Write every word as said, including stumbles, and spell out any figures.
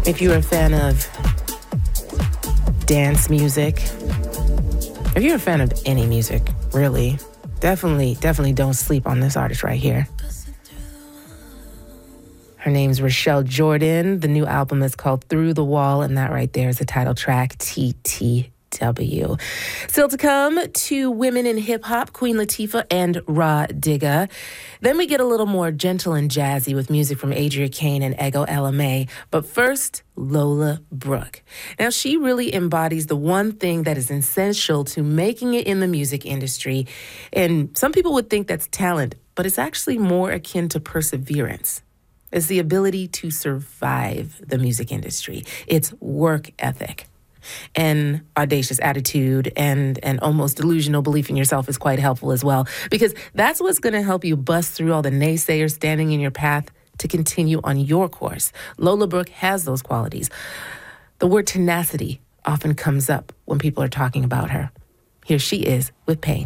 If you're a fan of dance music, if you're a fan of any music, really, definitely, definitely don't sleep on this artist right here. Her name's Rochelle Jordan. The new album is called Through the Wall, and that right there is the title track, T T W. Still to come, two women in hip-hop, Queen Latifah and Rah Digga. Then we get a little more gentle and jazzy with music from Adria Kane and Ego L M A. But first, Lola Brooke. Now, she really embodies the one thing that is essential to making it in the music industry. And some people would think that's talent, but it's actually more akin to perseverance. It's the ability to survive the music industry. It's work ethic. And audacious attitude and an almost delusional belief in yourself is quite helpful as well, because that's what's going to help you bust through all the naysayers standing in your path to continue on your course. Lola Brooke has those qualities. The word tenacity often comes up when people are talking about her. Here she is with Pain.